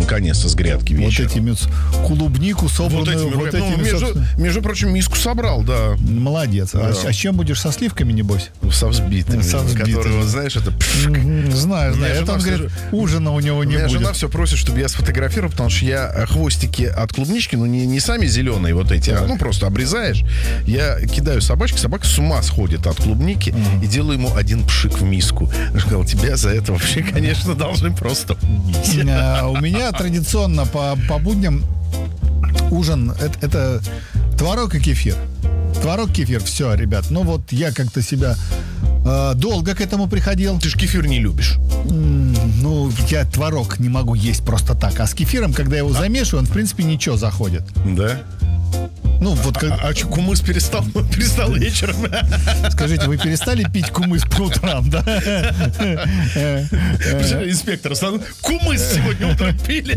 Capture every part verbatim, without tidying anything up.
наконец-то с грядки вечером. Вот этими клубнику собранную. Вот этими, вот этими, ну, между, между прочим, миску собрал, да. Молодец. Да. А, а с чем будешь? Со сливками, небось? Со взбитыми. Со взбитыми. Которые, вот, знаешь, это... Mm-hmm. Знаю, знаю. Это он говорит, ужина у него не будет. Моя будет. жена все просит, чтобы я сфотографировал, потому что я хвостики от клубнички, ну, не, не сами зеленые вот эти, а, ну, просто обрезаешь. Я кидаю собачке, собака с ума сходит от клубники mm-hmm. и делаю ему один пшик в миску. Я сказал, тебя за это вообще, конечно, должны просто убить. У меня традиционно по, по будням ужин это, это творог и кефир. Творог, кефир, все, ребят. Ну вот я как-то себя э, долго к этому приходил. Ты же кефир не любишь. Mm, ну, я творог не могу есть просто так. А с кефиром, когда я его а? замешиваю, он, в принципе, ничего заходит. Да? Ну, вот как... А, а что, кумыс перестал, перестал вечером? Скажите, вы перестали пить кумыс по утрам, да? Инспектор, кумыс сегодня утром пили.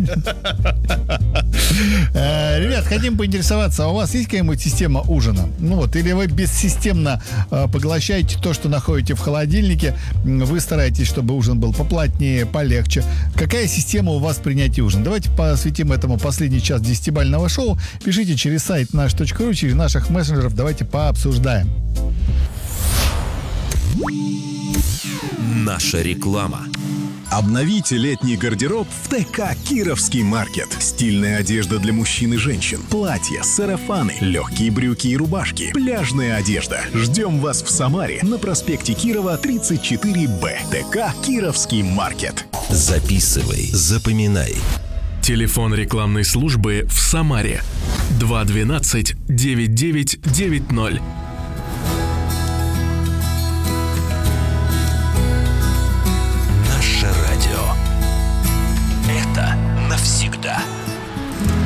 Ребят, хотим поинтересоваться, а у вас есть какая-нибудь система ужина? Ну вот, или вы бессистемно поглощаете то, что находите в холодильнике, вы стараетесь, чтобы ужин был поплотнее, полегче. Какая система у вас принятия ужина? Давайте посвятим этому последний час десятибалльного шоу. Пишите через сайт наш точка ру, через наших мессенджеров. Давайте пообсуждаем. Наша реклама. Обновите летний гардероб в ТК «Кировский маркет». Стильная одежда для мужчин и женщин. Платья, сарафаны, легкие брюки и рубашки. Пляжная одежда. Ждем вас в Самаре на проспекте Кирова, тридцать четыре Б. ТК «Кировский маркет». Записывай, запоминай. Телефон рекламной службы в Самаре два двенадцать девять девять девять ноль.